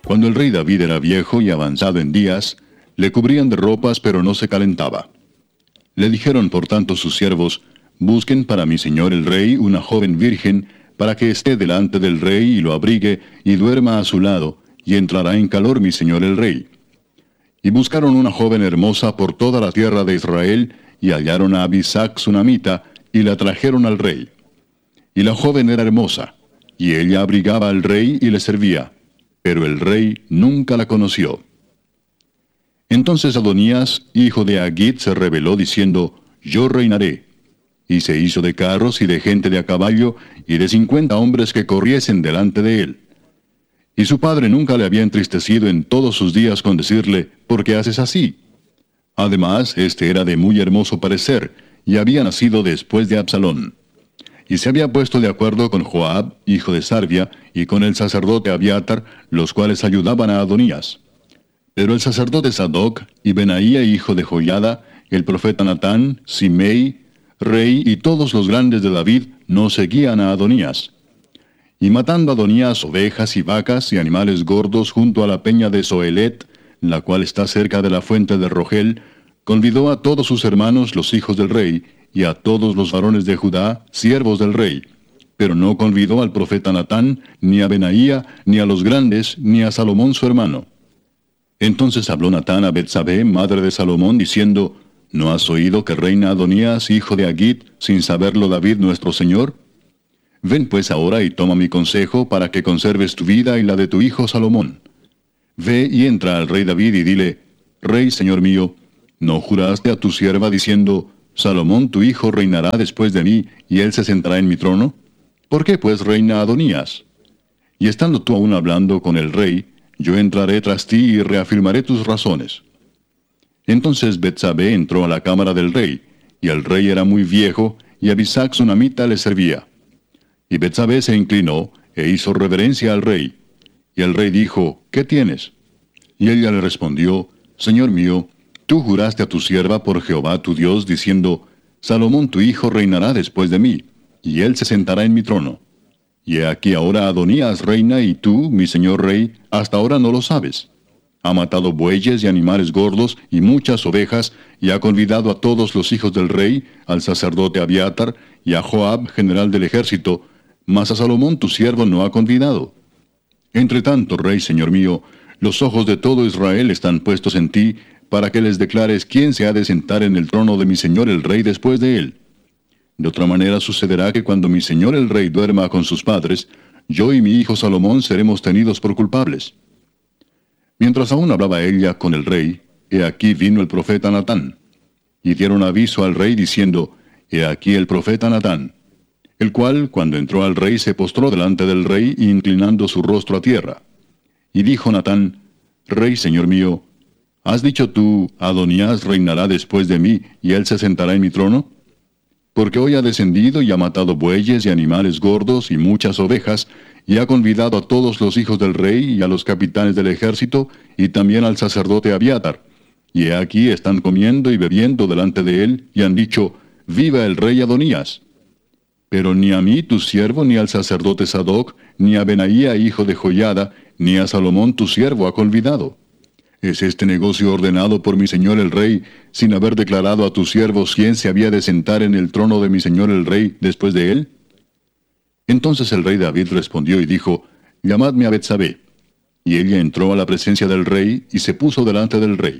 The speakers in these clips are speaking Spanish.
Cuando el rey David era viejo y avanzado en días, le cubrían de ropas, pero no se calentaba. Le dijeron por tanto sus siervos: busquen para mi señor el rey una joven virgen, para que esté delante del rey y lo abrigue y duerma a su lado, y entrará en calor mi señor el rey. Y buscaron una joven hermosa por toda la tierra de Israel, y hallaron a Abisac sunamita, y la trajeron al rey. Y la joven era hermosa, y ella abrigaba al rey y le servía, pero el rey nunca la conoció. Entonces Adonías, hijo de Agit, se rebeló diciendo: yo reinaré. Y se hizo de carros y de gente de a caballo, y de 50 hombres que corriesen delante de él. Y su padre nunca le había entristecido en todos sus días con decirle: ¿por qué haces así? Además, este era de muy hermoso parecer, y había nacido después de Absalón. Y se había puesto de acuerdo con Joab, hijo de Sarvia, y con el sacerdote Abiatar, los cuales ayudaban a Adonías. Pero el sacerdote Sadoc, y Benaía, hijo de Joiada, el profeta Natán, Simei, rey, y todos los grandes de David, no seguían a Adonías. Y matando a Adonías ovejas y vacas y animales gordos junto a la peña de Zoelet, la cual está cerca de la fuente de Rogel, convidó a todos sus hermanos los hijos del rey, y a todos los varones de Judá, siervos del rey. Pero no convidó al profeta Natán, ni a Benaía, ni a los grandes, ni a Salomón su hermano. Entonces habló Natán a Betsabé, madre de Salomón, diciendo: ¿no has oído que reina Adonías, hijo de Agit, sin saberlo David nuestro señor? Ven pues ahora y toma mi consejo, para que conserves tu vida y la de tu hijo Salomón. Ve y entra al rey David y dile: Rey, señor mío, ¿no juraste a tu sierva diciendo: Salomón tu hijo reinará después de mí, y él se sentará en mi trono? ¿Por qué pues reina Adonías? Y estando tú aún hablando con el rey, yo entraré tras ti y reafirmaré tus razones. Entonces Betsabé entró a la cámara del rey, y el rey era muy viejo, y Abisac sunamita le servía. Y Betsabé se inclinó, e hizo reverencia al rey. Y el rey dijo: ¿qué tienes? Y ella le respondió: Señor mío, tú juraste a tu sierva por Jehová tu Dios, diciendo: Salomón tu hijo reinará después de mí, y él se sentará en mi trono. Y he aquí ahora Adonías reina, y tú, mi señor rey, hasta ahora no lo sabes. Ha matado bueyes y animales gordos y muchas ovejas, y ha convidado a todos los hijos del rey, al sacerdote Abiatar, y a Joab, general del ejército, mas a Salomón tu siervo no ha convidado. Entre tanto, rey, señor mío, los ojos de todo Israel están puestos en ti, para que les declares quién se ha de sentar en el trono de mi señor el rey después de él. De otra manera sucederá que cuando mi señor el rey duerma con sus padres, yo y mi hijo Salomón seremos tenidos por culpables. Mientras aún hablaba ella con el rey, he aquí vino el profeta Natán. Y dieron aviso al rey diciendo: He aquí el profeta Natán. El cual, cuando entró al rey, se postró delante del rey, inclinando su rostro a tierra. Y dijo Natán: Rey, señor mío, ¿has dicho tú: Adonías reinará después de mí, y él se sentará en mi trono? Porque hoy ha descendido y ha matado bueyes y animales gordos y muchas ovejas, y ha convidado a todos los hijos del rey y a los capitanes del ejército, y también al sacerdote Abiatar. Y he aquí están comiendo y bebiendo delante de él, y han dicho: Viva el rey Adonías. Pero ni a mí tu siervo, ni al sacerdote Sadoc, ni a Benaía hijo de Joiada, ni a Salomón tu siervo ha convidado. ¿Es este negocio ordenado por mi señor el rey, sin haber declarado a tus siervos quién se había de sentar en el trono de mi señor el rey después de él? Entonces el rey David respondió y dijo: Llamadme a Betsabé. Y ella entró a la presencia del rey, y se puso delante del rey.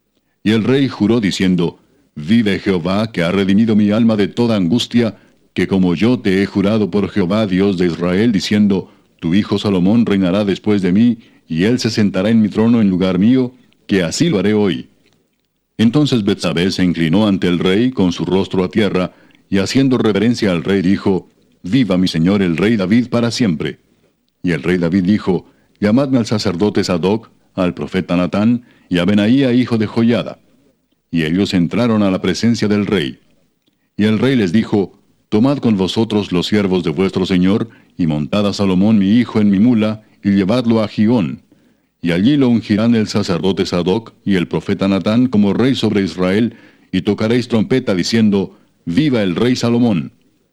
Y el rey juró diciendo: Vive Jehová, que ha redimido mi alma de toda angustia, que como yo te he jurado por Jehová Dios de Israel, diciendo: Tu hijo Salomón reinará después de mí, y él se sentará en mi trono en lugar mío, que así lo haré hoy. Entonces Betsabé se inclinó ante el rey con su rostro a tierra, y haciendo reverencia al rey dijo: Viva mi señor el rey David para siempre. Y el rey David dijo: Llamadme al sacerdote Sadoc, al profeta Natán, y a Benaía hijo de Joiada. Y ellos entraron a la presencia del rey. Y el rey les dijo: Tomad con vosotros los siervos de vuestro señor, y montad a Salomón mi hijo en mi mula, y llevadlo a Gihón. Y allí lo ungirán el sacerdote Sadoc y el profeta Natán como rey sobre Israel, y tocaréis trompeta diciendo: Viva el rey Salomón.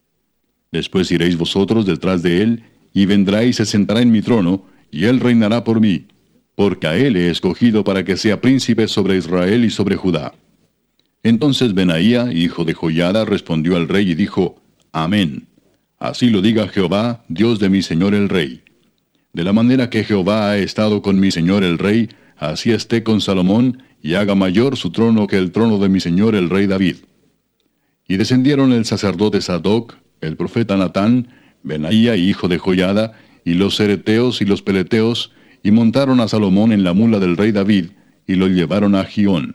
Después iréis vosotros detrás de él, y vendrá y se sentará en mi trono, y él reinará por mí. porque a él he escogido para que sea príncipe sobre Israel y sobre Judá. Entonces Benaía, hijo de Joiada, respondió al rey y dijo, Amén. Así lo diga Jehová, Dios de mi señor el rey. De la manera que Jehová ha estado con mi señor el rey, así esté con Salomón, y haga mayor su trono que el trono de mi señor el rey David. Y descendieron el sacerdote Sadoc, el profeta Natán, Benaía, hijo de Joiada, y los cereteos y los peleteos, y montaron a Salomón en la mula del rey David, y lo llevaron a Gión.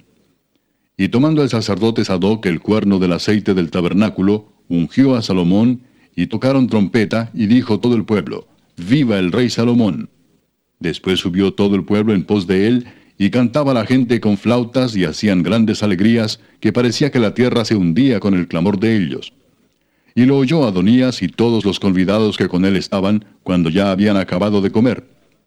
Y tomando el sacerdote Sadoc el cuerno del aceite del tabernáculo, ungió a Salomón, y tocaron trompeta, y dijo todo el pueblo, ¡Viva el rey Salomón! Después subió todo el pueblo en pos de él, y cantaba la gente con flautas, y hacían grandes alegrías, que parecía que la tierra se hundía con el clamor de ellos. Y lo oyó Adonías y todos los convidados que con él estaban, cuando ya habían acabado de comer.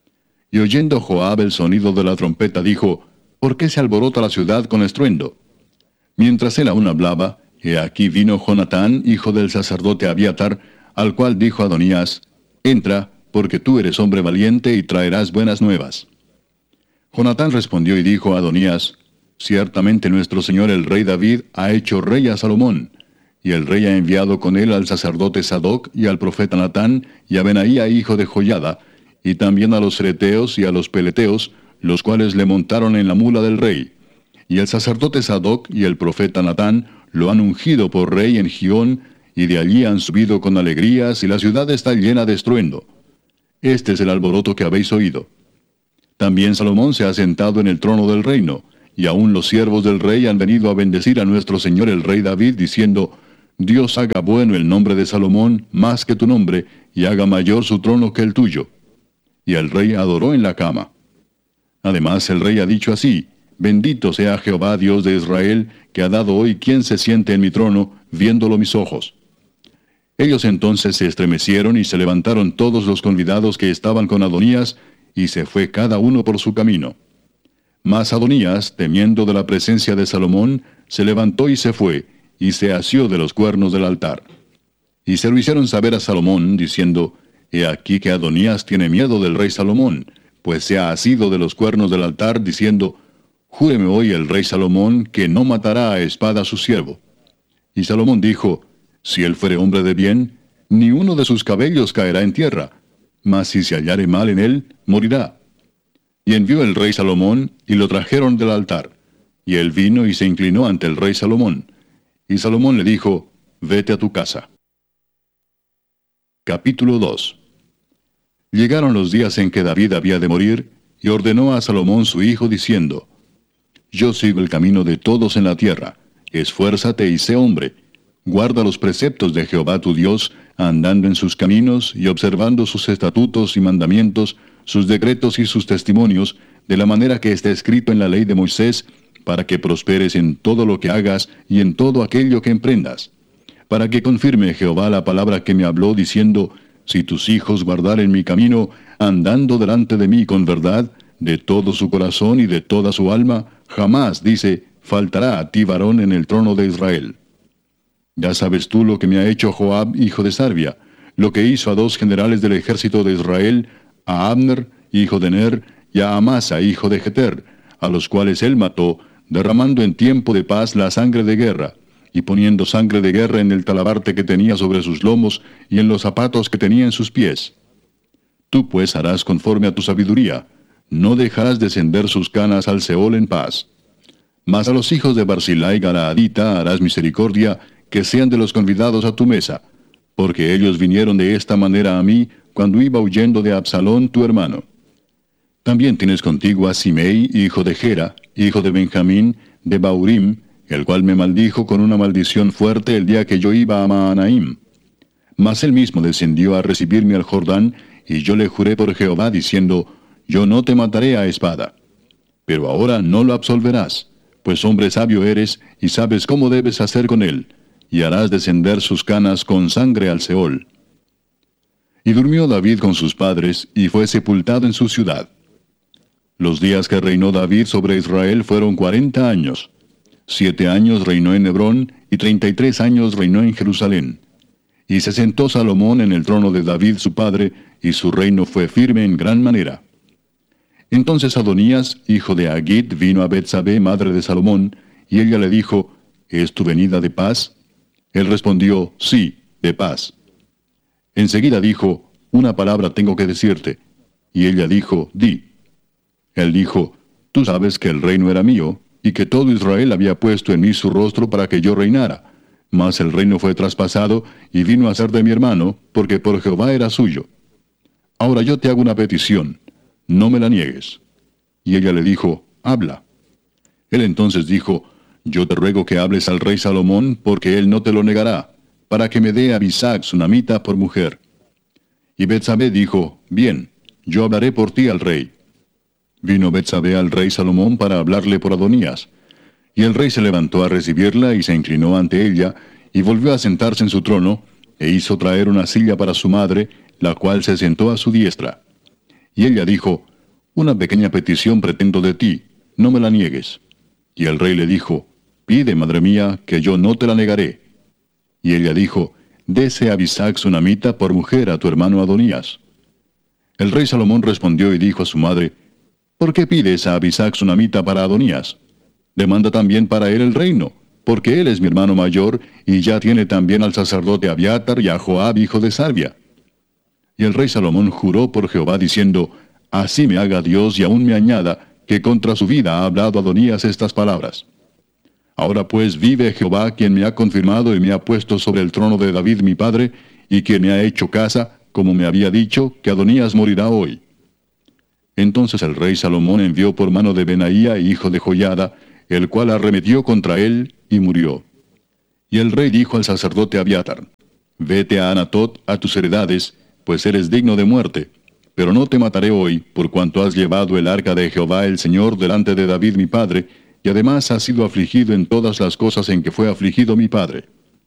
Y oyendo Joab el sonido de la trompeta, dijo, ¿por qué se alborota la ciudad con estruendo? Mientras él aún hablaba, he aquí vino Jonatán, hijo del sacerdote Abiatar, al cual dijo Adonías, entra, porque tú eres hombre valiente y traerás buenas nuevas. Jonatán respondió y dijo a Adonías, ciertamente nuestro señor el rey David ha hecho rey a Salomón, y el rey ha enviado con él al sacerdote Sadoc y al profeta Natán y a Benaía hijo de Joiada, y también a los cereteos y a los peleteos, los cuales le montaron en la mula del rey. Y el sacerdote Sadoc y el profeta Natán lo han ungido por rey en Gión, y de allí han subido con alegrías, y la ciudad está llena de estruendo. Este es el alboroto que habéis oído. También Salomón se ha sentado en el trono del reino, y aún los siervos del rey han venido a bendecir a nuestro señor el rey David, diciendo, Dios haga bueno el nombre de Salomón más que tu nombre, y haga mayor su trono que el tuyo. Y el rey adoró en la cama. Además el rey ha dicho así, bendito sea Jehová Dios de Israel, que ha dado hoy quien se siente en mi trono, viéndolo mis ojos. Ellos entonces se estremecieron y se levantaron todos los convidados que estaban con Adonías, y se fue cada uno por su camino. Mas Adonías, temiendo de la presencia de Salomón, se levantó y se fue, y se asió de los cuernos del altar. Y se lo hicieron saber a Salomón, diciendo, he aquí que Adonías tiene miedo del rey Salomón, pues se ha asido de los cuernos del altar, diciendo, júreme hoy el rey Salomón que no matará a espada a su siervo. Y Salomón dijo, si él fuere hombre de bien, ni uno de sus cabellos caerá en tierra, mas si se hallare mal en él, morirá. Y envió el rey Salomón, y lo trajeron del altar. Y él vino y se inclinó ante el rey Salomón. Y Salomón le dijo, vete a tu casa. Capítulo 2. Llegaron los días en que David había de morir, y ordenó a Salomón su hijo, diciendo, yo sigo el camino de todos en la tierra, esfuérzate y sé hombre, guarda los preceptos de Jehová tu Dios, andando en sus caminos y observando sus estatutos y mandamientos, sus decretos y sus testimonios, de la manera que está escrito en la ley de Moisés, para que prosperes en todo lo que hagas y en todo aquello que emprendas. Para que confirme Jehová la palabra que me habló, diciendo, si tus hijos guardaren mi camino, andando delante de mí con verdad, de todo su corazón y de toda su alma, jamás, dice, faltará a ti varón en el trono de Israel. Ya sabes tú lo que me ha hecho Joab, hijo de Sarvia, lo que hizo a dos generales del ejército de Israel, a Abner, hijo de Ner, y a Amasa, hijo de Jeter, a los cuales él mató, derramando en tiempo de paz la sangre de guerra, y poniendo sangre de guerra en el talabarte que tenía sobre sus lomos, y en los zapatos que tenía en sus pies. Tú pues harás conforme a tu sabiduría, no dejarás descender sus canas al Seol en paz. Mas a los hijos de Barzillai Galaadita harás misericordia, que sean de los convidados a tu mesa, porque ellos vinieron de esta manera a mí, cuando iba huyendo de Absalón tu hermano. También tienes contigo a Simei, hijo de Gera, hijo de Benjamín, de Baurim, el cual me maldijo con una maldición fuerte el día que yo iba a Mahanaim. Mas él mismo descendió a recibirme al Jordán, y yo le juré por Jehová, diciendo, yo no te mataré a espada. Pero ahora no lo absolverás, pues hombre sabio eres, y sabes cómo debes hacer con él, y harás descender sus canas con sangre al Seol. Y durmió David con sus padres, y fue sepultado en su ciudad. Los días que reinó David sobre Israel fueron 40 años. 7 años reinó en Hebrón, y 33 años reinó en Jerusalén. Y se sentó Salomón en el trono de David su padre, y su reino fue firme en gran manera. Entonces Adonías, hijo de Agit, vino a Betsabé, madre de Salomón, y ella le dijo, ¿es tu venida de paz? Él respondió, sí, de paz. Enseguida dijo, una palabra tengo que decirte. Y ella dijo, di. Él dijo, tú sabes que el reino era mío, y que todo Israel había puesto en mí su rostro para que yo reinara. Mas el reino fue traspasado, y vino a ser de mi hermano, porque por Jehová era suyo. Ahora yo te hago una petición, no me la niegues. Y ella le dijo, habla. Él entonces dijo, yo te ruego que hables al rey Salomón, porque él no te lo negará, para que me dé a Abisag sunamita por mujer. Y Betsabé dijo, bien, yo hablaré por ti al rey. Vino Betsabé al rey Salomón para hablarle por Adonías. Y el rey se levantó a recibirla y se inclinó ante ella, y volvió a sentarse en su trono, e hizo traer una silla para su madre, la cual se sentó a su diestra. Y ella dijo, una pequeña petición pretendo de ti, no me la niegues. Y el rey le dijo, pide, madre mía, que yo no te la negaré. Y ella dijo, dese a Abisag sunamita por mujer a tu hermano Adonías. El rey Salomón respondió y dijo a su madre, ¿por qué pides a Abisag sunamita para Adonías? Demanda también para él el reino, porque él es mi hermano mayor, y ya tiene también al sacerdote Abiatar y a Joab, hijo de Sarvia. Y el rey Salomón juró por Jehová, diciendo, así me haga Dios y aún me añada, que contra su vida ha hablado Adonías estas palabras. Ahora pues vive Jehová, quien me ha confirmado y me ha puesto sobre el trono de David mi padre, y quien me ha hecho casa, como me había dicho, que Adonías morirá hoy. Entonces el rey Salomón envió por mano de Benaía, hijo de Joiada, el cual arremetió contra él, y murió. Y el rey dijo al sacerdote Abiatar, vete a Anatot, a tus heredades, pues eres digno de muerte, pero no te mataré hoy, por cuanto has llevado el arca de Jehová el Señor delante de David mi padre, y además has sido afligido en todas las cosas en que fue afligido mi padre.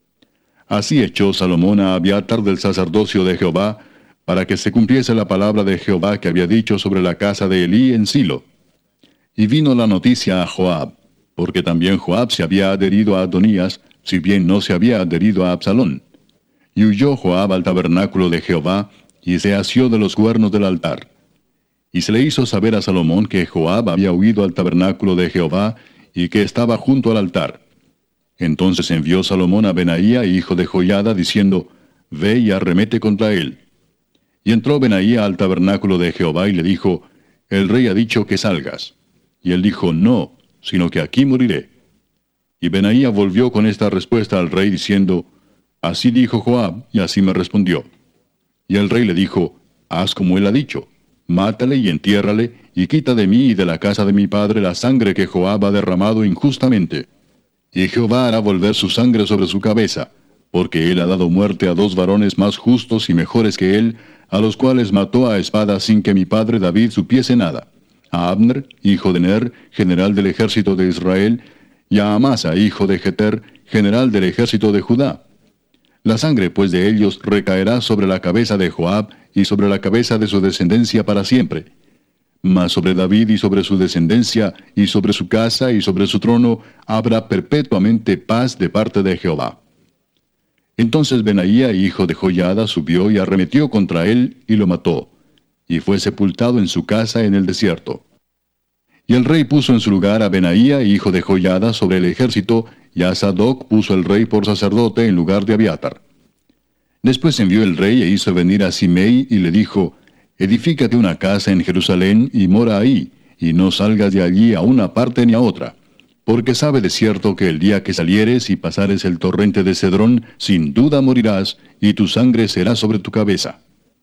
Así echó Salomón a Abiatar del sacerdocio de Jehová, para que se cumpliese la palabra de Jehová que había dicho sobre la casa de Elí en Silo. Y vino la noticia a Joab, porque también Joab se había adherido a Adonías, si bien no se había adherido a Absalón. Y huyó Joab al tabernáculo de Jehová, y se asió de los cuernos del altar. Y se le hizo saber a Salomón que Joab había huido al tabernáculo de Jehová, y que estaba junto al altar. Entonces envió Salomón a Benaía, hijo de Joiada, diciendo, ve y arremete contra él. Y entró Benaía al tabernáculo de Jehová, y le dijo, el rey ha dicho que salgas. Y él dijo, no, sino que aquí moriré. Y Benaía volvió con esta respuesta al rey, diciendo, así dijo Joab, y así me respondió. Y el rey le dijo, haz como él ha dicho, mátale y entiérrale, y quita de mí y de la casa de mi padre la sangre que Joab ha derramado injustamente. Y Jehová hará volver su sangre sobre su cabeza, porque él ha dado muerte a 2 varones más justos y mejores que él, a los cuales mató a espada sin que mi padre David supiese nada, a Abner, hijo de Ner, general del ejército de Israel, y a Amasa, hijo de Jeter, general del ejército de Judá. La sangre pues de ellos recaerá sobre la cabeza de Joab y sobre la cabeza de su descendencia para siempre. Mas sobre David y sobre su descendencia y sobre su casa y sobre su trono habrá perpetuamente paz de parte de Jehová. Entonces Benaía, hijo de Joiada, subió y arremetió contra él y lo mató, y fue sepultado en su casa en el desierto. Y el rey puso en su lugar a Benaía, hijo de Joiada, sobre el ejército, y a Sadoc puso el rey por sacerdote en lugar de Abiatar. Después envió el rey e hizo venir a Simei y le dijo, edifícate una casa en Jerusalén y mora ahí, y no salgas de allí a una parte ni a otra. Porque sabe de cierto que el día que salieres y pasares el torrente de Cedrón, sin duda morirás, y tu sangre será sobre tu cabeza.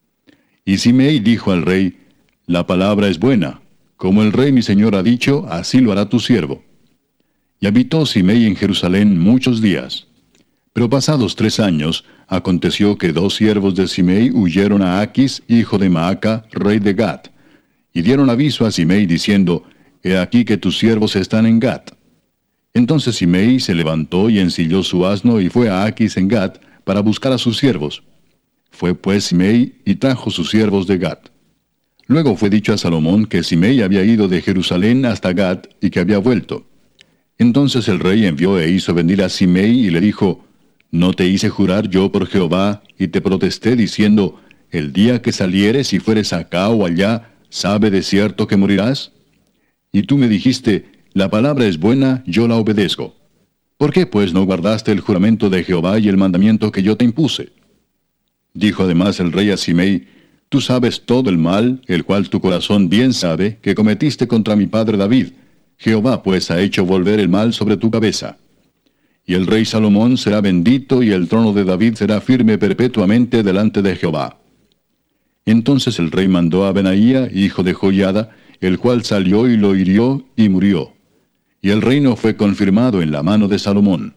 Y Simei dijo al rey, la palabra es buena, como el rey mi señor ha dicho, así lo hará tu siervo. Y habitó Simei en Jerusalén muchos días. Pero pasados 3 años, aconteció que 2 siervos de Simei huyeron a Aquis, hijo de Maaca, rey de Gat, y dieron aviso a Simei diciendo, he aquí que tus siervos están en Gat. Entonces Simei se levantó y ensilló su asno y fue a Aquis en Gat para buscar a sus siervos. Fue pues Simei y trajo sus siervos de Gat. Luego fue dicho a Salomón que Simei había ido de Jerusalén hasta Gat y que había vuelto. Entonces el rey envió e hizo venir a Simei y le dijo, ¿no te hice jurar yo por Jehová y te protesté diciendo, el día que salieres y fueres acá o allá, ¿sabe de cierto que morirás? Y tú me dijiste, la palabra es buena, yo la obedezco. ¿Por qué pues no guardaste el juramento de Jehová y el mandamiento que yo te impuse? Dijo además el rey a Simei, tú sabes todo el mal, el cual tu corazón bien sabe, que cometiste contra mi padre David. Jehová pues ha hecho volver el mal sobre tu cabeza. Y el rey Salomón será bendito, y el trono de David será firme perpetuamente delante de Jehová. Entonces el rey mandó a Benaía, hijo de Joiada, el cual salió y lo hirió y murió. Y el reino fue confirmado en la mano de Salomón.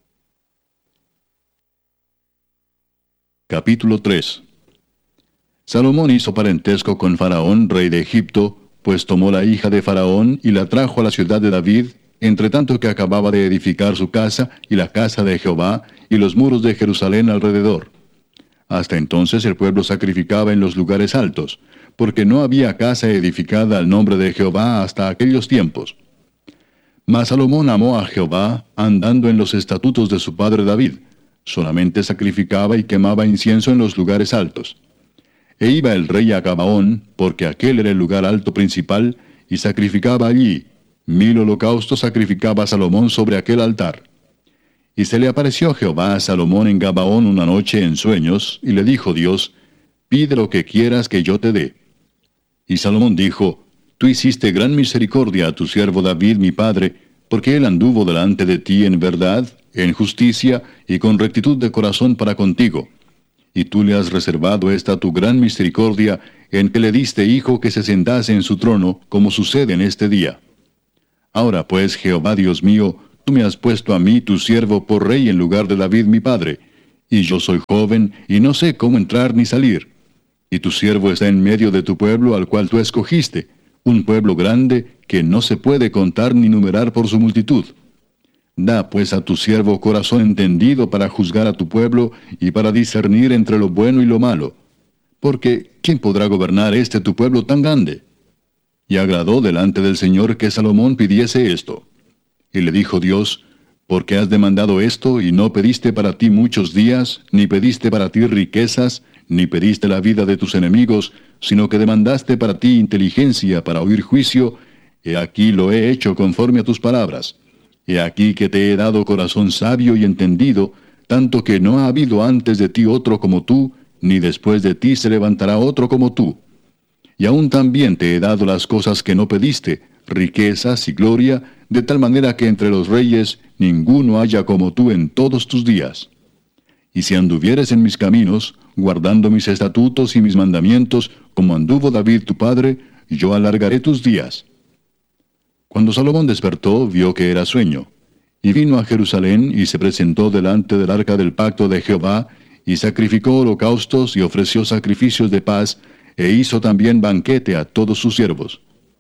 Capítulo 3. Salomón hizo parentesco con Faraón, rey de Egipto, pues tomó la hija de Faraón y la trajo a la ciudad de David, entre tanto que acababa de edificar su casa y la casa de Jehová y los muros de Jerusalén alrededor. Hasta entonces el pueblo sacrificaba en los lugares altos, porque no había casa edificada al nombre de Jehová hasta aquellos tiempos. Mas Salomón amó a Jehová, andando en los estatutos de su padre David. Solamente sacrificaba y quemaba incienso en los lugares altos. E iba el rey a Gabaón, porque aquel era el lugar alto principal, y sacrificaba allí. 1000 holocaustos sacrificaba Salomón sobre aquel altar. Y se le apareció Jehová a Salomón en Gabaón una noche en sueños, y le dijo Dios, pide lo que quieras que yo te dé. Y Salomón dijo, tú hiciste gran misericordia a tu siervo David mi padre, porque él anduvo delante de ti en verdad, en justicia y con rectitud de corazón para contigo. Y tú le has reservado esta tu gran misericordia, en que le diste hijo que se sentase en su trono, como sucede en este día. Ahora pues, Jehová Dios mío, tú me has puesto a mí, tu siervo, por rey en lugar de David mi padre, y yo soy joven, y no sé cómo entrar ni salir. Y tu siervo está en medio de tu pueblo al cual tú escogiste, un pueblo grande que no se puede contar ni numerar por su multitud. Da pues a tu siervo corazón entendido para juzgar a tu pueblo y para discernir entre lo bueno y lo malo. Porque, ¿quién podrá gobernar tu pueblo tan grande? Y agradó delante del Señor que Salomón pidiese esto. Y le dijo Dios, ¿por qué has demandado esto y no pediste para ti muchos días, ni pediste para ti riquezas, ni pediste la vida de tus enemigos, sino que demandaste para ti inteligencia para oír juicio? He aquí lo he hecho conforme a tus palabras. He aquí que te he dado corazón sabio y entendido, tanto que no ha habido antes de ti otro como tú, ni después de ti se levantará otro como tú. Y aún también te he dado las cosas que no pediste, riquezas y gloria, de tal manera que entre los reyes ninguno haya como tú en todos tus días. Y si anduvieres en mis caminos, guardando mis estatutos y mis mandamientos, como anduvo David tu padre, yo alargaré tus días. Cuando Salomón despertó, vio que era sueño, y vino a Jerusalén y se presentó delante del arca del pacto de Jehová, y sacrificó holocaustos y ofreció sacrificios de paz, e hizo también banquete a todos sus siervos.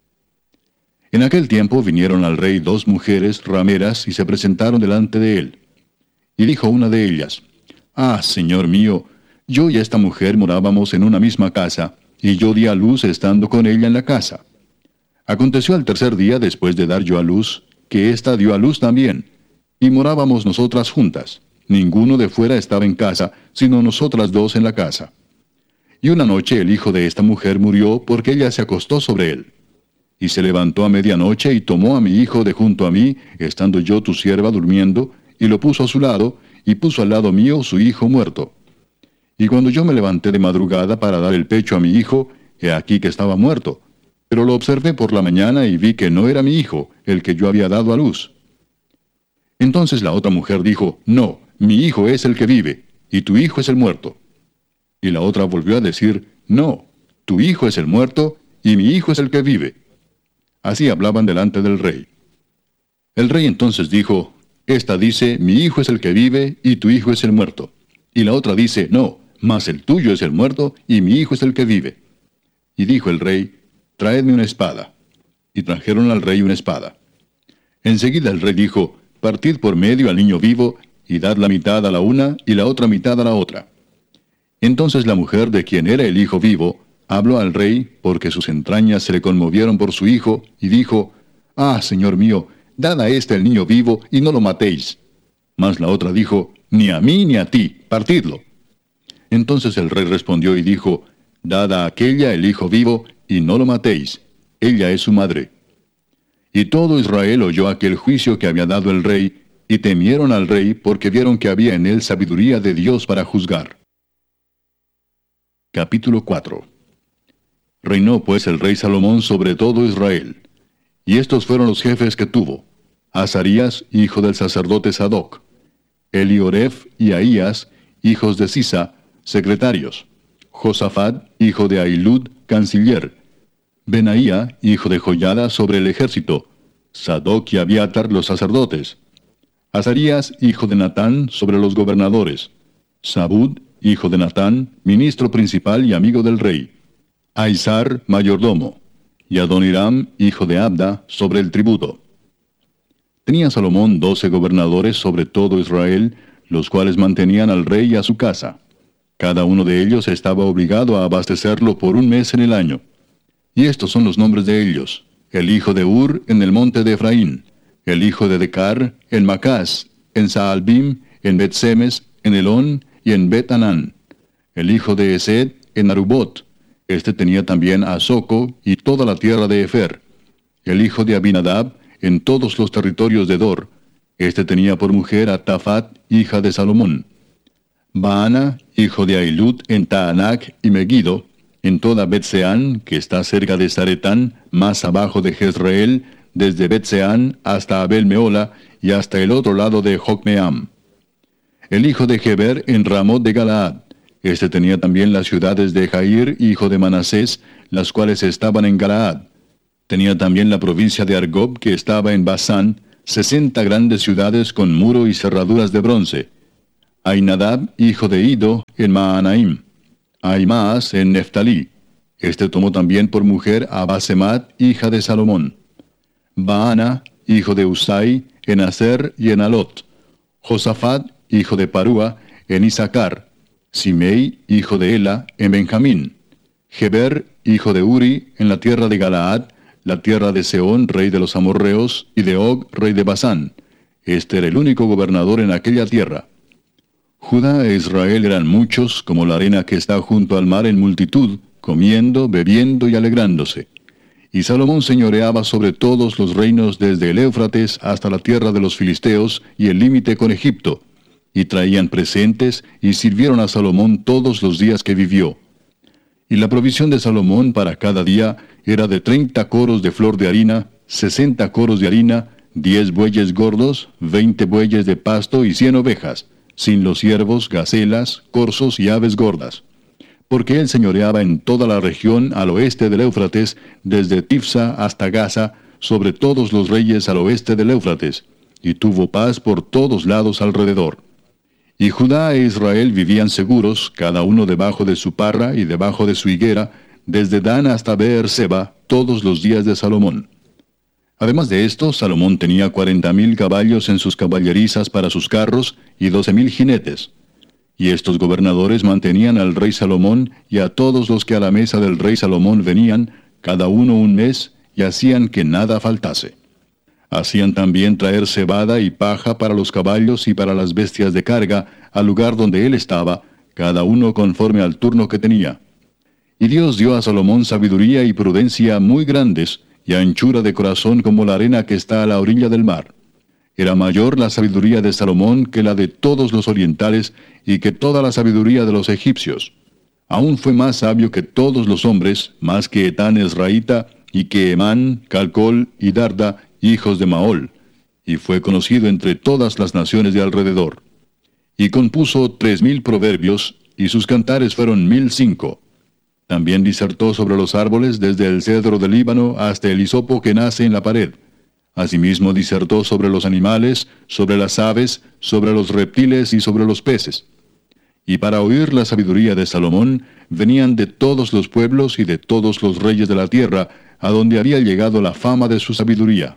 En aquel tiempo vinieron al rey 2 mujeres rameras y se presentaron delante de él. Y dijo una de ellas, Ah, señor mío, yo y esta mujer morábamos en una misma casa, y yo di a luz estando con ella en la casa. Aconteció al tercer día después de dar yo a luz, que ésta dio a luz también, y morábamos nosotras juntas. Ninguno de fuera estaba en casa, sino nosotras 2 en la casa. Y una noche el hijo de esta mujer murió porque ella se acostó sobre él. Y se levantó a medianoche y tomó a mi hijo de junto a mí, estando yo tu sierva durmiendo, y lo puso a su lado, y puso al lado mío su hijo muerto. Y cuando yo me levanté de madrugada para dar el pecho a mi hijo, he aquí que estaba muerto. Pero lo observé por la mañana y vi que no era mi hijo, el que yo había dado a luz. Entonces la otra mujer dijo, No, mi hijo es el que vive, y tu hijo es el muerto. Y la otra volvió a decir, No, tu hijo es el muerto, y mi hijo es el que vive. Así hablaban delante del rey. El rey entonces dijo, Esta dice, mi hijo es el que vive, y tu hijo es el muerto. Y la otra dice, No, mas el tuyo es el muerto, y mi hijo es el que vive. Y dijo el rey, Traedme una espada. Y trajeron al rey una espada. Enseguida el rey dijo, Partid por medio al niño vivo, y dad la mitad a la una, y la otra mitad a la otra. Entonces la mujer de quien era el hijo vivo, habló al rey, porque sus entrañas se le conmovieron por su hijo, y dijo, Ah, señor mío, dad a éste el niño vivo, y no lo matéis. Mas la otra dijo, Ni a mí ni a ti, partidlo. Entonces el rey respondió y dijo, Dad a aquella el hijo vivo, y no lo matéis. Ella es su madre. Y todo Israel oyó aquel juicio que había dado el rey, y temieron al rey porque vieron que había en él sabiduría de Dios para juzgar. Capítulo 4. Reinó pues el rey Salomón sobre todo Israel. Y estos fueron los jefes que tuvo: Azarías, hijo del sacerdote Sadoc; Elioref y Ahías, hijos de Sisa, secretarios; Josafat, hijo de Ahilud, canciller; Benaía, hijo de Joiada, sobre el ejército; Sadoc y Abiatar, los sacerdotes; Azarías, hijo de Natán, sobre los gobernadores; Sabud, hijo de Natán, ministro principal y amigo del rey; Aizar, mayordomo; y Adoniram, hijo de Abda, sobre el tributo. Tenía Salomón 12 gobernadores sobre todo Israel, los cuales mantenían al rey y a su casa. Cada uno de ellos estaba obligado a abastecerlo por un mes en el año. Y estos son los nombres de ellos: el hijo de Ur en el monte de Efraín; el hijo de Decar en Macás, en Saalbim, en Bet-Semes, en Elón y en Bet-Anán; el hijo de Esed en Arubot. Este tenía también a Soco y toda la tierra de Efer; el hijo de Abinadab en todos los territorios de Dor. Este tenía por mujer a Tafat, hija de Salomón; Baana, hijo de Ahilud, en Taanac y Megiddo, en toda Bet-Seán, que está cerca de Zaretán, más abajo de Jezreel, desde Bet-Seán hasta Abel-Meola, y hasta el otro lado de Jocmeam. El hijo de Geber en Ramot de Galaad. Este tenía también las ciudades de Jair, hijo de Manasés, las cuales estaban en Galaad. Tenía también la provincia de Argob, que estaba en Basán, 60 grandes ciudades con muro y cerraduras de bronce. Ainadab, hijo de Ido, en Maanaim; Aimaas en Neftalí. Este tomó también por mujer a Basemat, hija de Salomón; Baana, hijo de Usai, en Aser y en Alot; Josafat, hijo de Parúa, en Isaacar; Simei, hijo de Ela, en Benjamín; Geber, hijo de Uri, en la tierra de Galaad, la tierra de Seón, rey de los amorreos, y de Og, rey de Basán. Este era el único gobernador en aquella tierra. Judá e Israel eran muchos, como la arena que está junto al mar en multitud, comiendo, bebiendo y alegrándose. Y Salomón señoreaba sobre todos los reinos desde el Éufrates hasta la tierra de los filisteos y el límite con Egipto. Y traían presentes y sirvieron a Salomón todos los días que vivió. Y la provisión de Salomón para cada día era de 30 coros de flor de harina, 60 coros de harina, 10 bueyes gordos, 20 bueyes de pasto y 100 ovejas, sin los ciervos, gacelas, corzos y aves gordas. Porque él señoreaba en toda la región al oeste del Éufrates, desde Tifsa hasta Gaza, sobre todos los reyes al oeste del Éufrates, y tuvo paz por todos lados alrededor. Y Judá e Israel vivían seguros, cada uno debajo de su parra y debajo de su higuera, desde Dan hasta Beer-seba, todos los días de Salomón. Además de esto, Salomón tenía 40,000 caballos en sus caballerizas para sus carros, y 12,000 jinetes. Y estos gobernadores mantenían al rey Salomón y a todos los que a la mesa del rey Salomón venían, cada uno un mes, y hacían que nada faltase. Hacían también traer cebada y paja para los caballos y para las bestias de carga, al lugar donde él estaba, cada uno conforme al turno que tenía. Y Dios dio a Salomón sabiduría y prudencia muy grandes, y anchura de corazón como la arena que está a la orilla del mar. Era mayor la sabiduría de Salomón que la de todos los orientales, y que toda la sabiduría de los egipcios. Aún fue más sabio que todos los hombres, más que Etán Esraíta, y que Emán, Calcol y Darda, hijos de Maol, y fue conocido entre todas las naciones de alrededor. Y compuso 3,000 proverbios, y sus cantares fueron 1,005. También disertó sobre los árboles desde el cedro del Líbano hasta el hisopo que nace en la pared. Asimismo disertó sobre los animales, sobre las aves, sobre los reptiles y sobre los peces. Y para oír la sabiduría de Salomón, venían de todos los pueblos y de todos los reyes de la tierra, a donde había llegado la fama de su sabiduría.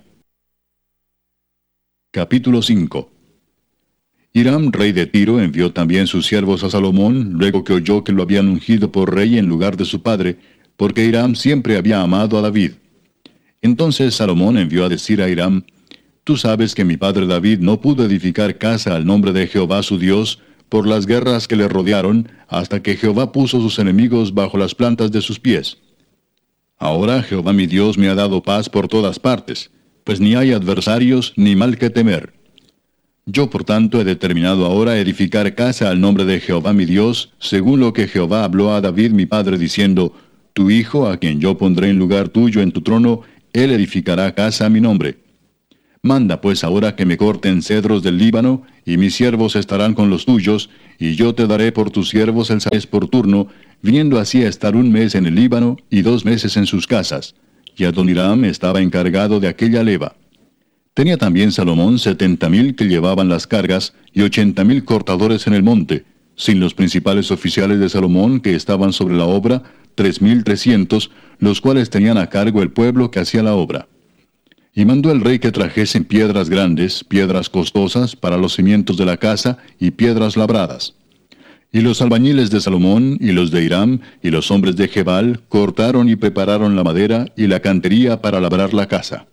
Capítulo 5. Hiram, rey de Tiro, envió también sus siervos a Salomón, luego que oyó que lo habían ungido por rey en lugar de su padre, porque Hiram siempre había amado a David. Entonces Salomón envió a decir a Hiram: Tú sabes que mi padre David no pudo edificar casa al nombre de Jehová su Dios, por las guerras que le rodearon, hasta que Jehová puso sus enemigos bajo las plantas de sus pies. Ahora Jehová mi Dios me ha dado paz por todas partes, pues ni hay adversarios ni mal que temer. Yo por tanto he determinado ahora edificar casa al nombre de Jehová mi Dios, según lo que Jehová habló a David mi padre, diciendo, tu hijo, a quien yo pondré en lugar tuyo en tu trono, él edificará casa a mi nombre. Manda pues ahora que me corten cedros del Líbano, y mis siervos estarán con los tuyos, y yo te daré por tus siervos el mes por turno, viniendo así a estar 1 mes en el Líbano, y 2 meses en sus casas. Y Adoniram estaba encargado de aquella leva. Tenía también Salomón 70,000 que llevaban las cargas, y 80,000 cortadores en el monte, sin los principales oficiales de Salomón que estaban sobre la obra, 3,300, los cuales tenían a cargo el pueblo que hacía la obra. Y mandó el rey que trajesen piedras grandes, piedras costosas, para los cimientos de la casa, y piedras labradas. Y los albañiles de Salomón, y los de Hiram, y los hombres de Gebal, cortaron y prepararon la madera y la cantería para labrar la casa.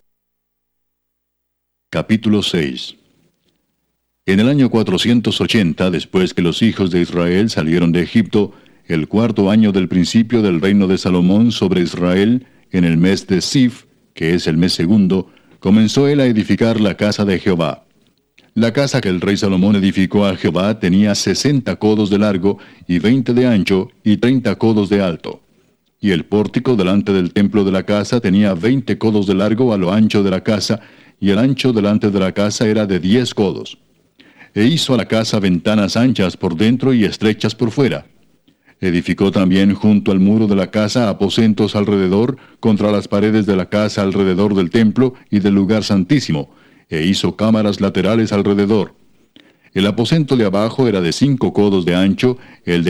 Capítulo 6. En el año 480, después que los hijos de Israel salieron de Egipto, el 4º año del principio del reino de Salomón sobre Israel, en el mes de Sif, que es el mes segundo, comenzó él a edificar la casa de Jehová. La casa que el rey Salomón edificó a Jehová tenía 60 codos de largo, y 20 de ancho, y 30 codos de alto. Y el pórtico delante del templo de la casa tenía 20 codos de largo a lo ancho de la casa, y el ancho delante de la casa era de 10 codos. E hizo a la casa ventanas anchas por dentro y estrechas por fuera. Edificó también junto al muro de la casa aposentos alrededor, contra las paredes de la casa alrededor del templo y del lugar santísimo, e hizo cámaras laterales alrededor. El aposento de abajo era de 5 codos de ancho, el de